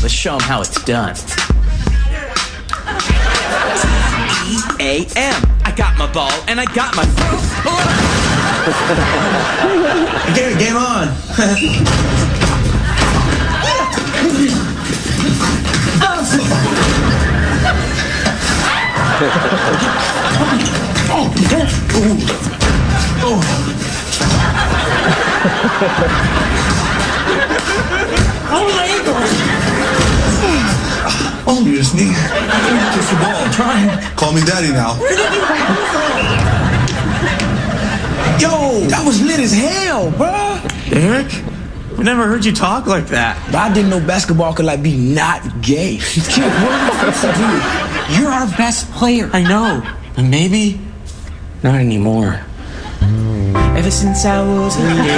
Let's show them how it's done. E-A-M. I got my ball and I got my... Game on. Oh, you just need just the ball. I'm trying. Call me daddy now. Yo, that was lit as hell, bro. Eric, I never heard you talk like that. But I didn't know basketball could be not gay. Kid, what am I supposed to do? You're our best player. I know. And maybe not anymore. Ever since I was a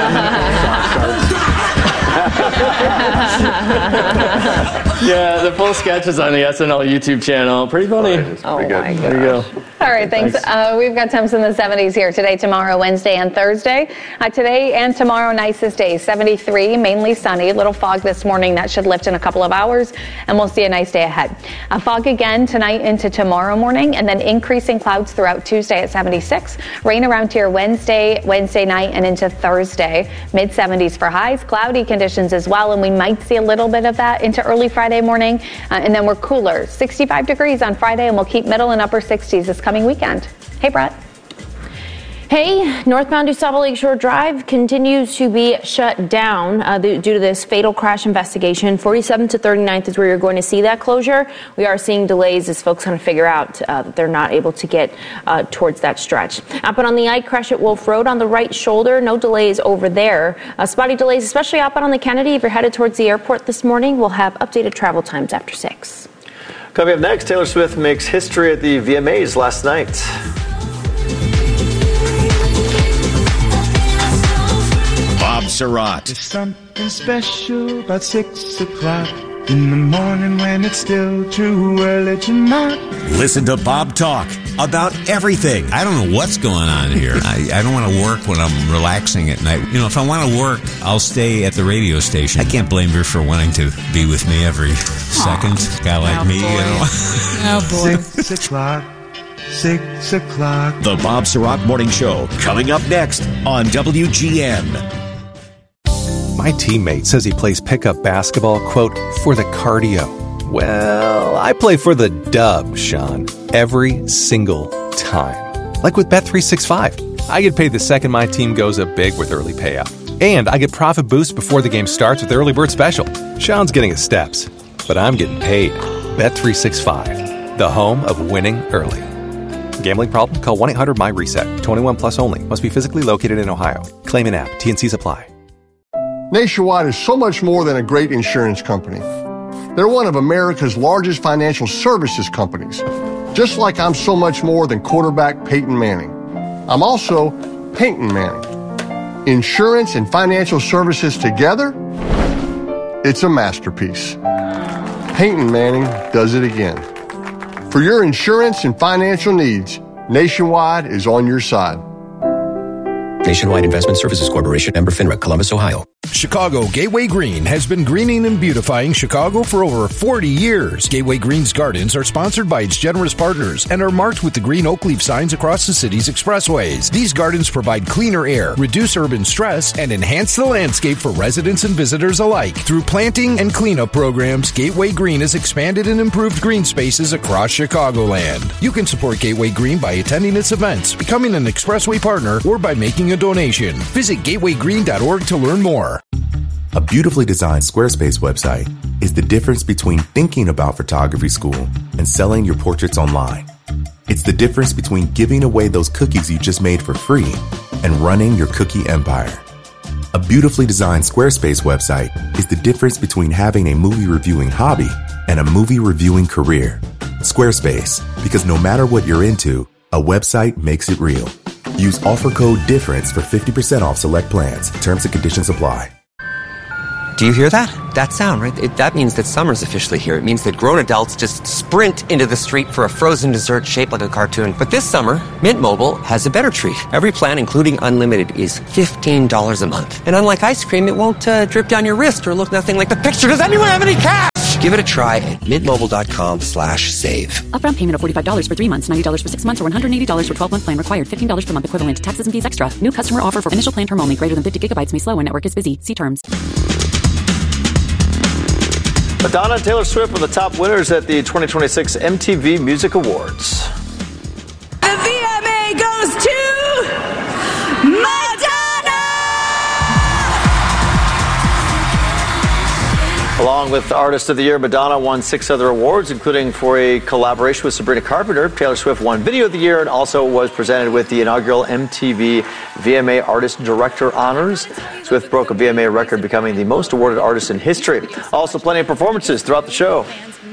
Yeah, the full sketch is on the SNL YouTube channel. Pretty funny. Oh, my God. There you go. All right, thanks. We've got temps in the 70s here today, tomorrow, Wednesday, and Thursday. Today and tomorrow, nicest days. 73, mainly sunny. Little fog this morning. That should lift in a couple of hours, and we'll see a nice day ahead. Fog again tonight into tomorrow morning, and then increasing clouds throughout Tuesday at 76. Rain around here Wednesday night, and into Thursday. Mid-70s for highs. Cloudy conditions as well, and we might see a little bit of that into early Friday morning. And then we're cooler. 65 degrees on Friday, and we'll keep middle and upper 60s this coming weekend. Hey, Brett. Hey, northbound DuSable Lakeshore Drive continues to be shut down due to this fatal crash investigation. 47th to 39th is where you're going to see that closure. We are seeing delays as folks kind of figure out that they're not able to get towards that stretch. Up and on the Ike crash at Wolf Road on the right shoulder, no delays over there. Spotty delays, especially up on the Kennedy. If you're headed towards the airport this morning, we'll have updated travel times after 6. Coming up next, Taylor Swift makes history at the VMAs last night. Bob Surratt. There's something special about 6 o'clock in the morning when it's still too early to knock. Listen to Bob talk about everything. I don't know what's going on here. I don't want to work when I'm relaxing at night. You know, if I want to work, I'll stay at the radio station. I can't blame her for wanting to be with me every second. Guy like me, you know. Oh, boy. 6 o'clock. 6 o'clock. The Bob Surratt Morning Show, coming up next on WGN. My teammate says he plays pickup basketball, quote, for the cardio. Well, I play for the dub, Sean, every single time. Like with Bet365. I get paid the second my team goes up big with early payout. And I get profit boosts before the game starts with Early Bird Special. Sean's getting his steps, but I'm getting paid. Bet365, the home of winning early. Gambling problem? Call 1-800-MY-RESET. 21 plus only. Must be physically located in Ohio. Claim an app. T&Cs apply. Nationwide is so much more than a great insurance company. They're one of America's largest financial services companies. Just like I'm so much more than quarterback Peyton Manning. I'm also Peyton Manning. Insurance and financial services together? It's a masterpiece. Peyton Manning does it again. For your insurance and financial needs, Nationwide is on your side. Nationwide Investment Services Corporation, member FINRA, Columbus, Ohio. Chicago Gateway Green has been greening and beautifying Chicago for over 40 years. Gateway Green's gardens are sponsored by its generous partners and are marked with the green oak leaf signs across the city's expressways. These gardens provide cleaner air, reduce urban stress, and enhance the landscape for residents and visitors alike. Through planting and cleanup programs, Gateway Green has expanded and improved green spaces across Chicagoland. You can support Gateway Green by attending its events, becoming an expressway partner, or by making a donation. Visit gatewaygreen.org to learn more. A beautifully designed Squarespace website is the difference between thinking about photography school and selling your portraits online. It's the difference between giving away those cookies you just made for free and running your cookie empire. A beautifully designed Squarespace website is the difference between having a movie reviewing hobby and a movie reviewing career. Squarespace, because no matter what you're into, a website makes it real. Use offer code DIFFERENCE for 50% off select plans. Terms and conditions apply. Do you hear that? That sound, right? That means that summer's officially here. It means that grown adults just sprint into the street for a frozen dessert shaped like a cartoon. But this summer, Mint Mobile has a better treat. Every plan, including unlimited, is $15 a month. And unlike ice cream, it won't drip down your wrist or look nothing like the picture. Does anyone have any cash? Give it a try at mintmobile.com/save. Upfront payment of $45 for 3 months, $90 for 6 months, or $180 for 12-month plan required. $15 per month equivalent. Taxes and fees extra. New customer offer for initial plan term only. Greater than 50 gigabytes may slow when network is busy. See terms. Madonna and Taylor Swift were the top winners at the 2026 MTV Music Awards. The VMA goes to Madonna! Along with Artist of the Year, Madonna won 6 other awards, including for a collaboration with Sabrina Carpenter. Taylor Swift won Video of the Year and also was presented with the inaugural MTV VMA Artist Director Honors. Swift broke a VMA record, becoming the most awarded artist in history. Also, plenty of performances throughout the show.